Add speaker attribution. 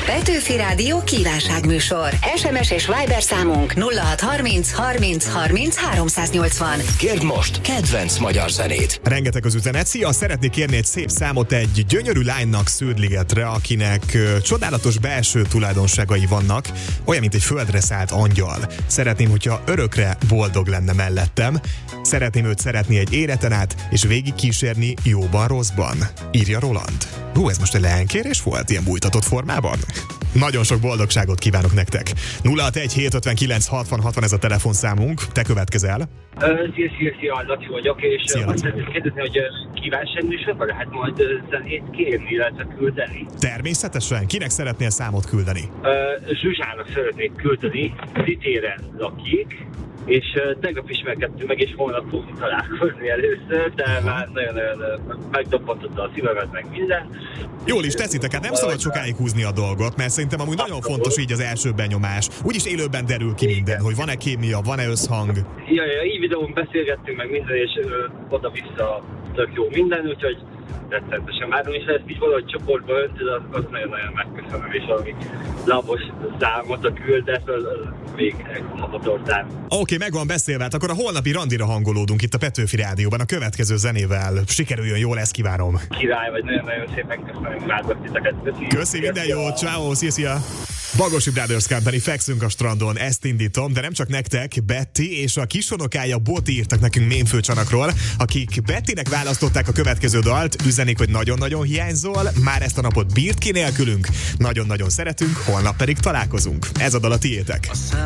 Speaker 1: Petőfi Rádió kívánságműsor. SMS és Viber számunk 0630 30 30 380.
Speaker 2: Kérd most kedvenc magyar zenét.
Speaker 3: Rengeteg az üzenet. Szia, szeretnék kérni egy szép számot egy gyönyörű lánynak Sződ-ligetre, akinek csodálatos belső tulajdonságai vannak, olyan, mint egy földre szállt angyal. Szeretném, hogyha örökre boldog lenne mellettem. Szeretném őt szeretni egy életen át, és végig kísérni jóban, rosszban. Írja Roland. Ez most egy leánkérés volt ilyen bújtatott formában? Nagyon sok boldogságot kívánok nektek. 061 759 60 60 ez a telefonszámunk. Te következel.
Speaker 4: Szia, Laci vagyok, és azt szeretném kérdezni, hogy kívánságműsorban lehet majd zenét kérni, illetve küldeni?
Speaker 3: Természetesen. Kinek szeretnél számot küldeni?
Speaker 4: Zsuzsának szeretnék küldeni, Citéren lakik, és tegnap ismerkedtünk meg, és holnap fogunk találkozni először, de már nagyon-nagyon megdobbantotta a szívemet, meg minden.
Speaker 3: Jól is teszitek, hát nem szabad sokáig húzni a dolgot, mert szerintem amúgy nagyon fontos így az első benyomás. Úgyis élőben derül ki minden, hogy van-e kémia, van-e összhang.
Speaker 4: Ja, így videón beszélgettünk meg minden, és oda-vissza tök jó minden, úgyhogy rettenetesen várom, és ha ezt így valahogy csoportba öntöd, azt nagyon-nagyon megköszönöm, és valami lapos számot a küldet, az még hapatortán.
Speaker 3: Oké, meg van beszélve, hát akkor a holnapi randira hangolódunk itt a Petőfi Rádióban a következő zenével. Sikerüljön, jól, ezt kívánom.
Speaker 4: Király vagy, nagyon-nagyon szépen köszönöm, várlak titeket.
Speaker 3: Köszi, minden jót, ciao, szia! Bagosi Brothers Company, fekszünk a strandon, ezt indítom, de nem csak nektek, Betty és a kisonokája Boti írtak nekünk mémfőcsanakról, akik Bettynek választották a következő dalt, üzenik, hogy nagyon-nagyon hiányzol, már ezt a napot bírt ki nélkülünk, nagyon-nagyon szeretünk, holnap pedig találkozunk. Ez a dal a tiétek.